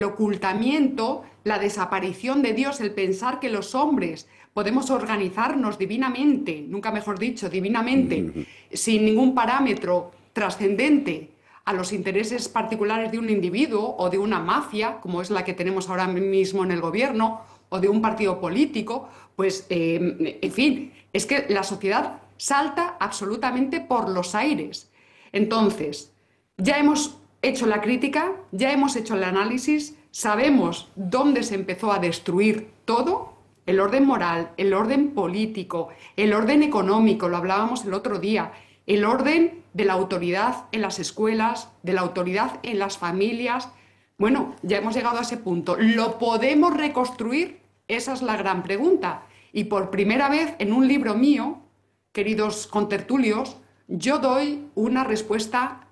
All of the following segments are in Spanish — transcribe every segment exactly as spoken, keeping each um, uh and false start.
el ocultamiento, la desaparición de Dios, el pensar que los hombres podemos organizarnos divinamente, nunca mejor dicho, divinamente, sin ningún parámetro trascendente a los intereses particulares de un individuo o de una mafia, como es la que tenemos ahora mismo en el gobierno, o de un partido político, pues, eh, en fin, es que la sociedad salta absolutamente por los aires. Entonces, ya hemos hecho la crítica, ya hemos hecho el análisis, sabemos dónde se empezó a destruir todo, el orden moral, el orden político, el orden económico, lo hablábamos el otro día, el orden de la autoridad en las escuelas, de la autoridad en las familias. Bueno, ya hemos llegado a ese punto. ¿Lo podemos reconstruir? Esa es la gran pregunta. Y por primera vez en un libro mío, queridos contertulios, yo doy una respuesta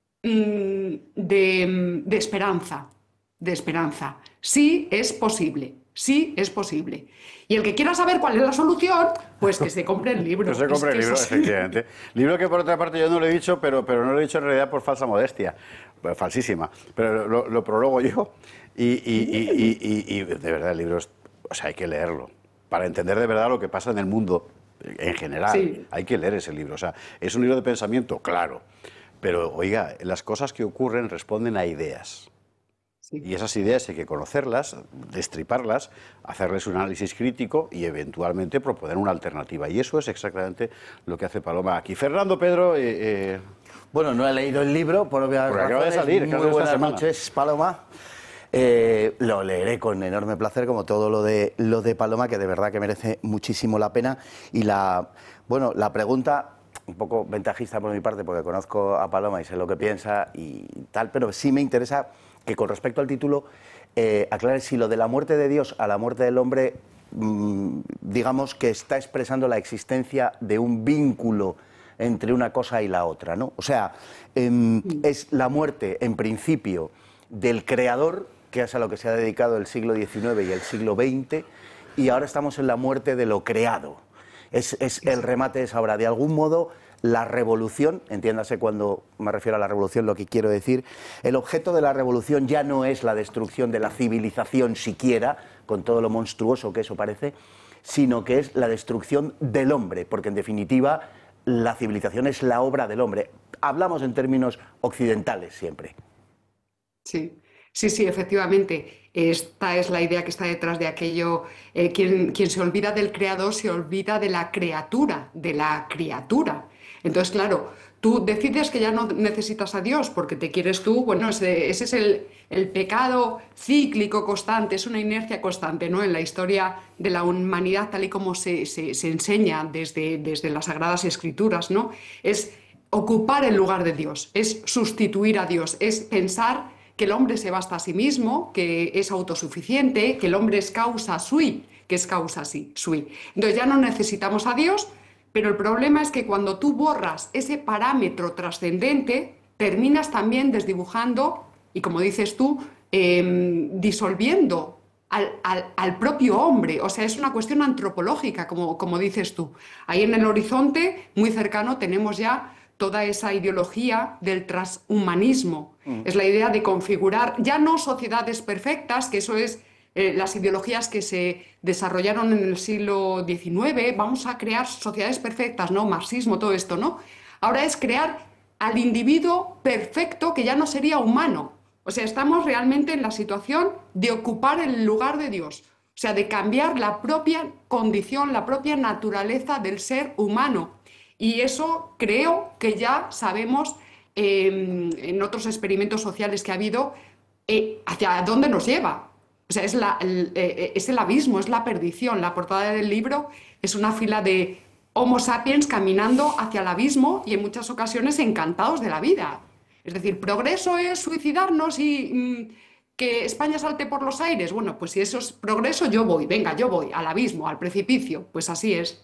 mmm, de, de esperanza, de esperanza. Sí es posible, sí es posible. Y el que quiera saber cuál es la solución, pues que se compre el libro. Que se compre el libro, efectivamente. Libro que por otra parte yo no lo he dicho, pero, pero no lo he dicho en realidad por falsa modestia, pues, falsísima, pero lo, lo prologo yo. Y, y, y, y, y, y de verdad el libro es, o sea, hay que leerlo para entender de verdad lo que pasa en el mundo en general. Sí. Hay que leer ese libro. O sea, es un libro de pensamiento, claro, pero oiga, las cosas que ocurren responden a ideas. Sí. Y esas ideas hay que conocerlas, destriparlas, hacerles un análisis crítico y eventualmente proponer una alternativa. Y eso es exactamente lo que hace Paloma aquí. Fernando, Pedro... Eh, eh... Bueno, no he leído el libro, por obvias razones. Acaba de salir. Muy buenas noches, Paloma. Eh, lo leeré con enorme placer, como todo lo de, lo de Paloma, que de verdad que merece muchísimo la pena. Y la, bueno, la pregunta... un poco ventajista por mi parte, porque conozco a Paloma y sé lo que piensa y tal, pero sí me interesa que con respecto al título eh, aclare si lo de la muerte de Dios a la muerte del hombre, mmm, digamos que está expresando la existencia de un vínculo entre una cosa y la otra, ¿no? O sea, eh, es la muerte, en principio, del creador, que es a lo que se ha dedicado el siglo diecinueve y el siglo veinte, y ahora estamos en la muerte de lo creado. Es, es el remate de esa obra. De algún modo, la revolución, entiéndase cuando me refiero a la revolución lo que quiero decir, el objeto de la revolución ya no es la destrucción de la civilización siquiera, con todo lo monstruoso que eso parece, sino que es la destrucción del hombre, porque en definitiva la civilización es la obra del hombre. Hablamos en términos occidentales siempre. Sí. Sí, sí, efectivamente, esta es la idea que está detrás de aquello. Eh, quien, quien se olvida del creador se olvida de la criatura, de la criatura. Entonces, claro, tú decides que ya no necesitas a Dios porque te quieres tú, bueno, ese, ese es el, el pecado cíclico constante, es una inercia constante, ¿no? En la historia de la humanidad, tal y como se, se, se enseña desde, desde las Sagradas Escrituras, ¿no? Es ocupar el lugar de Dios, es sustituir a Dios, es pensar que el hombre se basta a sí mismo, que es autosuficiente, que el hombre es causa sui, que es causa sui. Entonces ya no necesitamos a Dios, pero el problema es que cuando tú borras ese parámetro trascendente, terminas también desdibujando y, como dices tú, eh, disolviendo al, al, al propio hombre. O sea, es una cuestión antropológica, como, como dices tú. Ahí en el horizonte, muy cercano, tenemos ya toda esa ideología del transhumanismo. Mm. Es la idea de configurar ya no sociedades perfectas, que eso es eh, las ideologías que se desarrollaron en el siglo diecinueve, vamos a crear sociedades perfectas, ¿no? Marxismo, todo esto, ¿no? Ahora es crear al individuo perfecto que ya no sería humano. O sea, estamos realmente en la situación de ocupar el lugar de Dios. O sea, de cambiar la propia condición, la propia naturaleza del ser humano. Y eso creo que ya sabemos eh, en otros experimentos sociales que ha habido eh, hacia dónde nos lleva. O sea, es, la, el, eh, es el abismo, es la perdición. La portada del libro es una fila de Homo sapiens caminando hacia el abismo y en muchas ocasiones encantados de la vida. Es decir, progreso es suicidarnos y mmm, que España salte por los aires. Bueno, pues si eso es progreso, yo voy, venga, yo voy al abismo, al precipicio. Pues así es.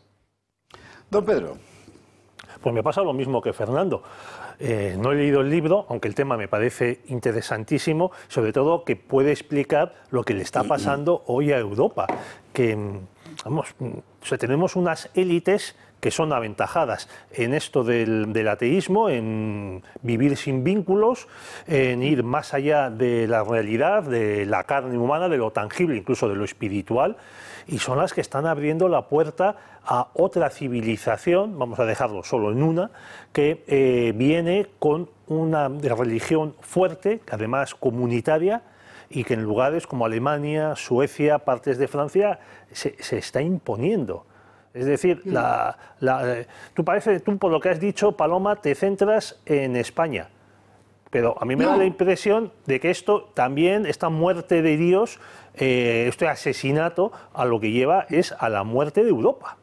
Don Pedro. Pues me pasa lo mismo que Fernando. Eh, no he leído el libro, aunque el tema me parece interesantísimo, sobre todo que puede explicar lo que le está pasando hoy a Europa, que vamos, o sea, tenemos unas élites que son aventajadas en esto del, del ateísmo, en vivir sin vínculos, en ir más allá de la realidad, de la carne humana, de lo tangible, incluso de lo espiritual, y son las que están abriendo la puerta a otra civilización, vamos a dejarlo solo en una, que eh, viene con una religión fuerte, además comunitaria, y que en lugares como Alemania, Suecia, partes de Francia, se, se está imponiendo. Es decir, la, la, tú, parece, tú por lo que has dicho, Paloma, te centras en España, pero a mí me no. da la impresión de que esto también, esta muerte de Dios, eh, este asesinato, a lo que lleva es a la muerte de Europa.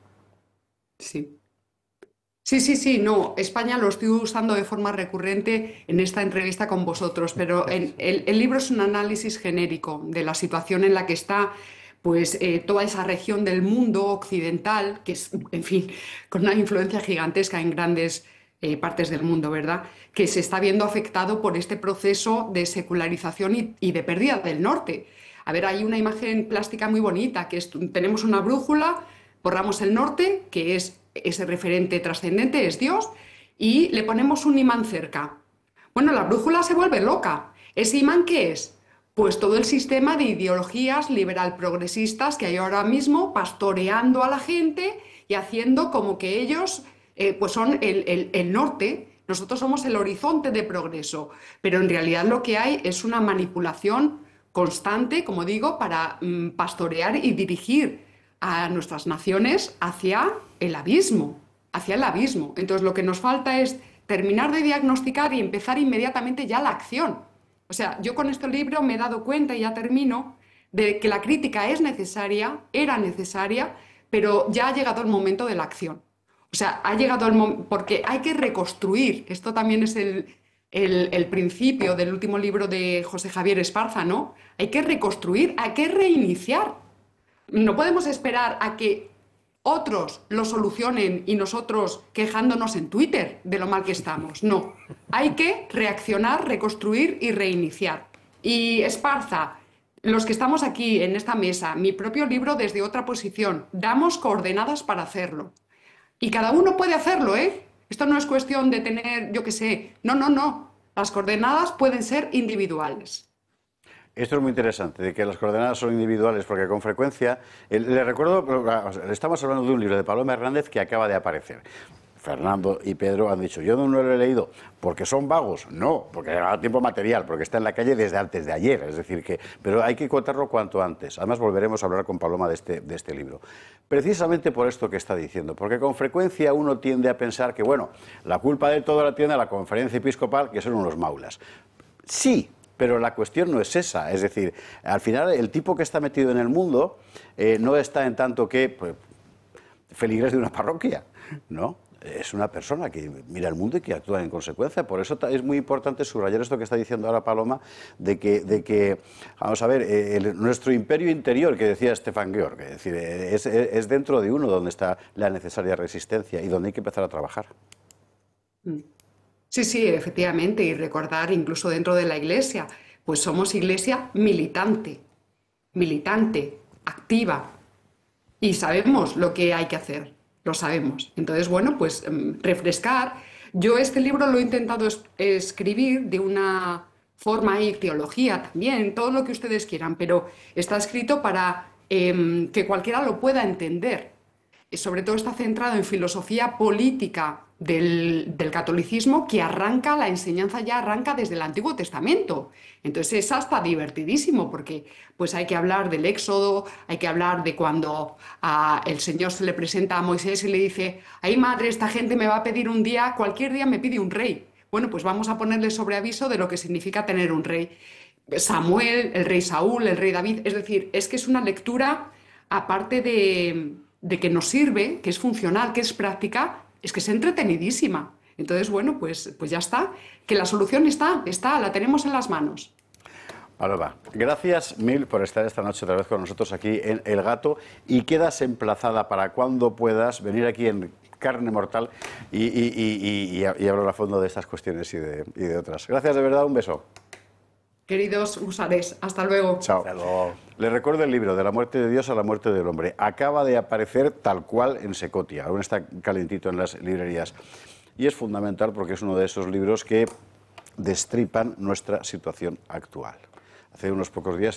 Sí. Sí, sí, sí, no, España lo estoy usando de forma recurrente en esta entrevista con vosotros, pero el, el, el libro es un análisis genérico de la situación en la que está pues eh, toda esa región del mundo occidental, que es, en fin, con una influencia gigantesca en grandes eh, partes del mundo, ¿verdad?, que se está viendo afectado por este proceso de secularización y, y de pérdida del norte. A ver, hay una imagen plástica muy bonita, que es, tenemos una brújula, borramos el norte, que es ese referente trascendente, es Dios, y le ponemos un imán cerca. Bueno, la brújula se vuelve loca. ¿Ese imán qué es? Pues todo el sistema de ideologías liberal progresistas que hay ahora mismo pastoreando a la gente y haciendo como que ellos eh, pues son el, el, el norte, nosotros somos el horizonte de progreso, pero en realidad lo que hay es una manipulación constante, como digo, para mm, pastorear y dirigir a nuestras naciones hacia el abismo, hacia el abismo. Entonces lo que nos falta es terminar de diagnosticar y empezar inmediatamente ya la acción. O sea, yo con este libro me he dado cuenta, y ya termino, de que la crítica es necesaria, era necesaria, pero ya ha llegado el momento de la acción. O sea, ha llegado el momento, porque hay que reconstruir, esto también es el, el, el principio del último libro de José Javier Esparza, ¿no? Hay que reconstruir, hay que reiniciar. No podemos esperar a que otros lo solucionen y nosotros quejándonos en Twitter de lo mal que estamos. No, hay que reaccionar, reconstruir y reiniciar. Y Esparza, los que estamos aquí en esta mesa, mi propio libro desde otra posición, damos coordenadas para hacerlo. Y cada uno puede hacerlo, ¿eh? Esto no es cuestión de tener, yo qué sé, no, no, no. Las coordenadas pueden ser individuales. Esto es muy interesante, de que las coordenadas son individuales, porque con frecuencia, eh, le recuerdo, estamos hablando de un libro de Paloma Hernández que acaba de aparecer. Fernando y Pedro han dicho, yo no lo he leído porque son vagos, no, porque ha tiempo material, porque está en la calle desde antes de ayer, es decir, que, pero hay que contarlo cuanto antes. Además volveremos a hablar con Paloma de este, de este libro. Precisamente por esto que está diciendo, porque con frecuencia uno tiende a pensar que, bueno, la culpa de todo la tiene la Conferencia Episcopal, que son unos maulas. Sí, pero la cuestión no es esa, es decir, al final el tipo que está metido en el mundo eh, no está en tanto que pues, feligres de una parroquia, ¿no? Es una persona que mira el mundo y que actúa en consecuencia. Por eso es muy importante subrayar esto que está diciendo ahora Paloma, de que, de que vamos a ver, eh, el, nuestro imperio interior, que decía Stefan Georg, es decir, es, es dentro de uno donde está la necesaria resistencia y donde hay que empezar a trabajar. Sí, sí, efectivamente, y recordar incluso dentro de la Iglesia, pues somos Iglesia militante, militante, activa, y sabemos lo que hay que hacer. Lo sabemos. Entonces, bueno, pues refrescar. Yo este libro lo he intentado es escribir de una forma y teología también, todo lo que ustedes quieran, pero está escrito para eh, que cualquiera lo pueda entender. Y sobre todo está centrado en filosofía política del, del catolicismo, que arranca, la enseñanza ya arranca desde el Antiguo Testamento. Entonces es hasta divertidísimo, porque pues hay que hablar del Éxodo, hay que hablar de cuando a el Señor se le presenta a Moisés y le dice, ay madre, esta gente me va a pedir un día, cualquier día me pide un rey. Bueno, pues vamos a ponerle sobre aviso de lo que significa tener un rey. Samuel, el rey Saúl, el rey David, es decir, es que es una lectura, aparte de, de que nos sirve, que es funcional, que es práctica, es que es entretenidísima. Entonces, bueno, pues, pues ya está, que la solución está, está, la tenemos en las manos. Paloma, gracias mil por estar esta noche otra vez con nosotros aquí en El Gato, y quedas emplazada para cuando puedas venir aquí en Carne Mortal y, y, y, y, y hablar a fondo de estas cuestiones y de, y de otras. Gracias de verdad, un beso. Queridos usares, hasta luego. Chao. Hasta luego. Les recuerdo el libro, De la muerte de Dios a la muerte del hombre. Acaba de aparecer tal cual en Secotia, aún está calentito en las librerías. Y es fundamental porque es uno de esos libros que destripan nuestra situación actual. Hace unos pocos días